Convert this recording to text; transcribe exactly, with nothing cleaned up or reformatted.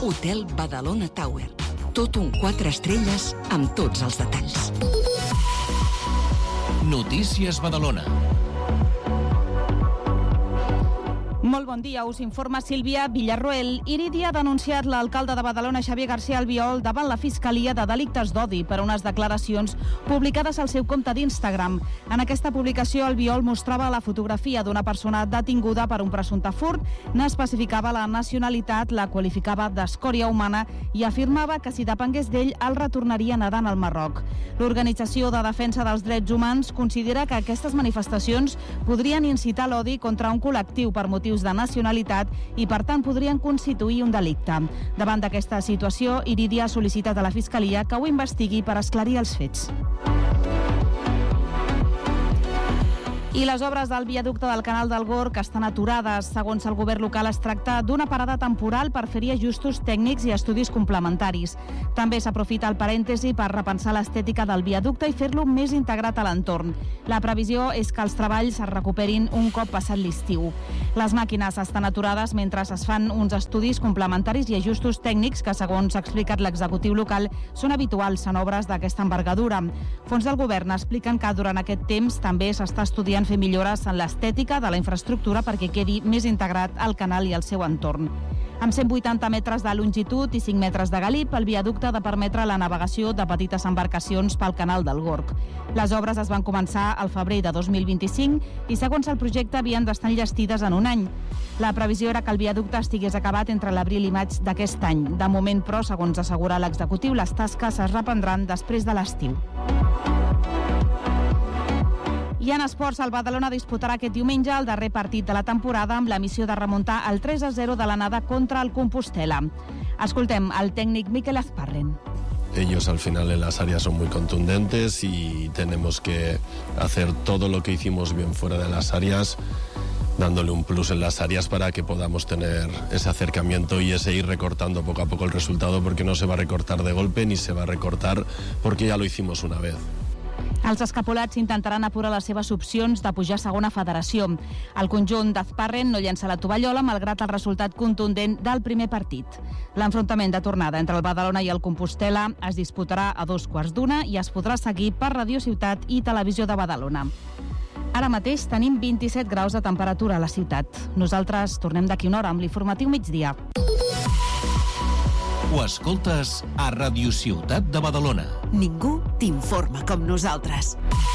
Hotel Badalona Tower. Tot un quatre estrelles amb tots els detalls. Notícies Badalona. Molt bon dia, us informa Sílvia Villarroel. Iridia ha denunciat l'alcalde de Badalona, Xavier García Albiol, davant la Fiscalia de Delictes d'Odi per unes declaracions publicades al seu compte d'Instagram. En aquesta publicació, Albiol mostrava la fotografia d'una persona detinguda per un presumpte furt, n'especificava la nacionalitat, la qualificava d'escòria humana i afirmava que si depengués d'ell el retornaria nedant al Marroc. L'Organització de Defensa dels Drets Humans considera que aquestes manifestacions podrien incitar l'odi contra un col·lectiu per motius de nacionalitat i, per tant, podrien constituir un delicte. Davant d'aquesta situació, Iridia ha sol·licitat a la Fiscalia que ho investigui per esclarir els fets. I les obres del viaducte del Canal del Gorg estan aturades. Segons el govern local, es tracta d'una parada temporal per fer-hi ajustos tècnics i estudis complementaris. També s'aprofita el parèntesi per repensar l'estètica del viaducte i fer-lo més integrat a l'entorn. La previsió és que els treballs es recuperin un cop passat l'estiu. Les màquines estan aturades mentre es fan uns estudis complementaris i ajustos tècnics que, segons ha explicat l'executiu local, són habituals en obres d'aquesta envergadura. Fons del govern expliquen que durant aquest temps també s'està estudiant fer millores en l'estètica de la infraestructura perquè quedi més integrat el canal i el seu entorn. Amb cent vuitanta metres de longitud i cinc metres de galip, el viaducte ha de permetre la navegació de petites embarcacions pel canal del Gorg. Les obres es van començar al febrer de dos mil vint-i-cinc i, segons el projecte, havien d'estar enllestides en un any. La previsió era que el viaducte estigués acabat entre l'abril i maig d'aquest any. De moment, però, segons assegura l'executiu, les tasques es reprendran després de l'estiu. I en esports, el Badalona disputarà aquest diumenge el darrer partit de la temporada amb la missió de remuntar el tres a zero de l'anada contra el Compostela. Escoltem el tècnic Mikel Azparren. Ellos al final en las áreas son muy contundentes y tenemos que hacer todo lo que hicimos bien fuera de las áreas, dándole un plus en las áreas para que podamos tener ese acercamiento y ese ir recortando poco a poco el resultado, porque no se va a recortar de golpe ni se va a recortar porque ya lo hicimos una vez. Els escapolats intentaran apurar les seves opcions de pujar a segona federació. El conjunt d'Azparren no llença la tovallola malgrat el resultat contundent del primer partit. L'enfrontament de tornada entre el Badalona i el Compostela es disputarà a dos quarts d'una i es podrà seguir per Radio Ciutat i Televisió de Badalona. Ara mateix tenim vint-i-set graus de temperatura a la ciutat. Nosaltres tornem d'aquí una hora amb l'informatiu migdia. Ho escoltes a Radio Ciutat de Badalona. Ningú t'informa com nosaltres.